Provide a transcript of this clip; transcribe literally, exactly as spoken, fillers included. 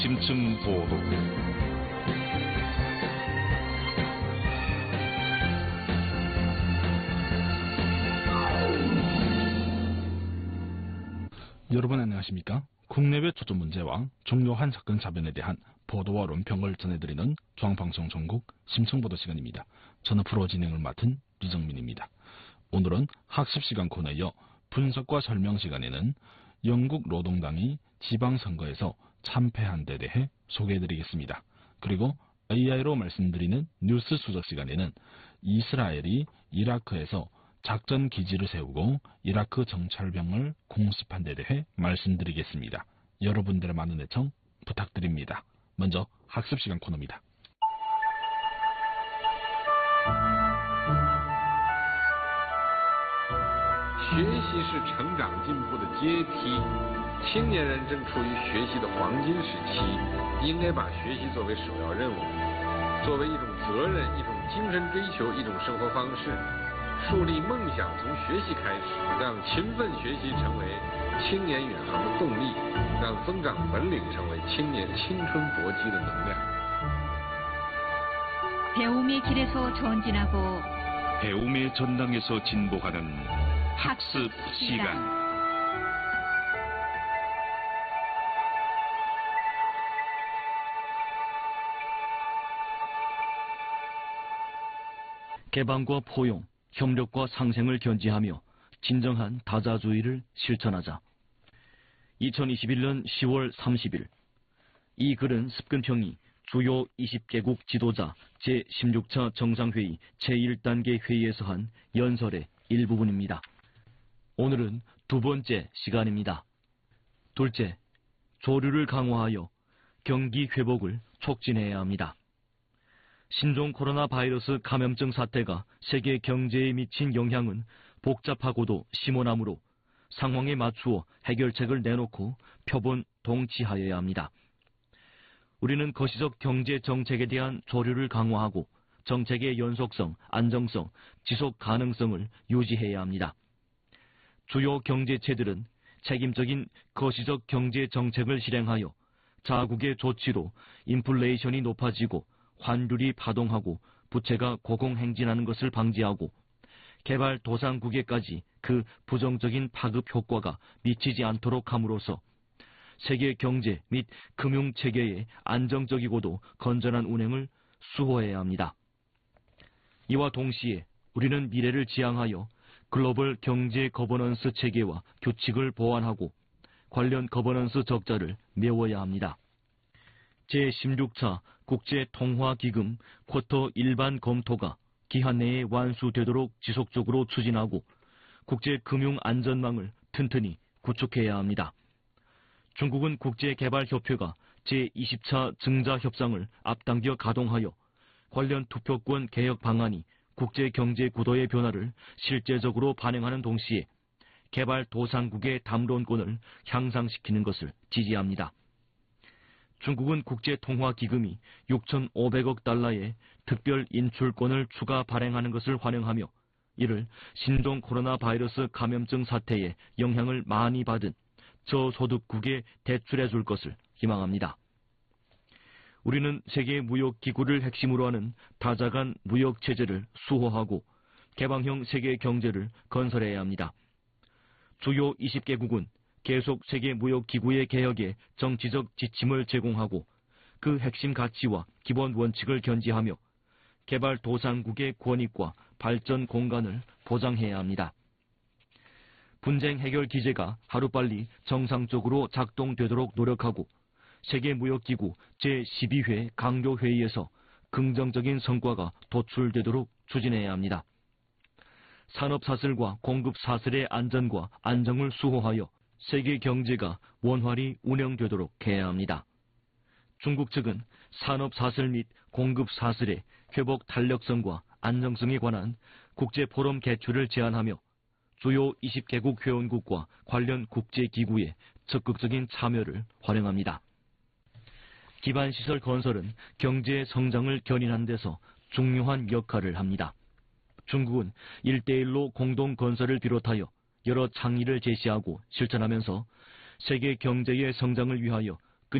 심층 보도. 여러분 안녕하십니까? 국내외 초점 문제와 중요한 사건 사변에 대한 보도와 논평을 전해드리는 중앙방송 전국 심층보도 시간입니다. 저는 프로 진행을 맡은 류정민입니다. 오늘은 학습시간 코너에 이어 분석과 설명 시간에는 영국 노동당이 지방선거에서 참패한 데 대해 소개해드리겠습니다. 그리고 에이아이로 말씀드리는 뉴스 수석 시간에는 이스라엘이 이라크에서 작전 기지를 세우고 이라크 정찰병을 공습한 데 대해 말씀드리겠습니다. 여러분들의 많은 애청 부탁드립니다. 먼저 학습시간 코너입니다. 学习是成长进步的阶梯，青年人正处于学习的黄金时期，应该把学习作为首要任务，作为一种责任、一种精神追求、一种生活方式。树立梦想从学习开始，让勤奋学习成为青年远航的动力，让增长本领成为青年青春搏击的能量。 배움의 길에서 전진하고 배움의 전당에서 진보하는 학습 시간. 개방과 포용, 협력과 상생을 견지하며 진정한 다자주의를 실천하자. 이천이십일 년 시월 삼십일. 이 글은 습근평이 주요 이십 개국 지도자 제십육 차 정상회의 제일 단계 회의에서 한 연설의 일부분입니다. 오늘은 두 번째 시간입니다. 둘째, 조류를 강화하여 경기 회복을 촉진해야 합니다. 신종 코로나 바이러스 감염증 사태가 세계 경제에 미친 영향은 복잡하고도 심오하므로 상황에 맞추어 해결책을 내놓고 표본 동치하여야 합니다. 우리는 거시적 경제 정책에 대한 조류를 강화하고 정책의 연속성, 안정성, 지속 가능성을 유지해야 합니다. 주요 경제체들은 책임적인 거시적 경제 정책을 실행하여 자국의 조치로 인플레이션이 높아지고 환율이 파동하고 부채가 고공행진하는 것을 방지하고 개발도상국에까지 그 부정적인 파급 효과가 미치지 않도록 함으로써 세계 경제 및 금융체계의 안정적이고도 건전한 운행을 수호해야 합니다. 이와 동시에 우리는 미래를 지향하여 글로벌 경제 거버넌스 체계와 규칙을 보완하고 관련 거버넌스 적자를 메워야 합니다. 제십육 차 국제통화기금 쿼터 일반 검토가 기한 내에 완수되도록 지속적으로 추진하고 국제금융안전망을 튼튼히 구축해야 합니다. 중국은 국제개발협회가 제이십 차 증자협상을 앞당겨 가동하여 관련 투표권 개혁 방안이 국제경제 구도의 변화를 실제적으로 반영하는 동시에 개발도상국의 담론권을 향상시키는 것을 지지합니다. 중국은 국제통화기금이 육천오백억 달러의 특별 인출권을 추가 발행하는 것을 환영하며 이를 신종 코로나 바이러스 감염증 사태에 영향을 많이 받은 저소득국에 대출해 줄 것을 희망합니다. 우리는 세계무역기구를 핵심으로 하는 다자간 무역체제를 수호하고 개방형 세계 경제를 건설해야 합니다. 주요 이십 개국은 계속 세계무역기구의 개혁에 정치적 지침을 제공하고 그 핵심 가치와 기본 원칙을 견지하며 개발도상국의 권익과 발전 공간을 보장해야 합니다. 분쟁 해결 기제가 하루빨리 정상적으로 작동되도록 노력하고 세계무역기구 제십이 회 강요회의에서 긍정적인 성과가 도출되도록 추진해야 합니다. 산업사슬과 공급사슬의 안전과 안정을 수호하여 세계 경제가 원활히 운영되도록 해야 합니다. 중국 측은 산업사슬 및 공급사슬의 회복 탄력성과 안정성에 관한 국제포럼 개최를 제안하며 주요 이십 개국 회원국과 관련 국제기구의 적극적인 참여를 환영합니다. 기반시설 건설은 경제 성장을 견인하는 데서 중요한 역할을 합니다. 중국은 일대일로 공동건설을 비롯하여 여러 창의를 제시하고 실천하면서 세계 경제의 성장을 위하여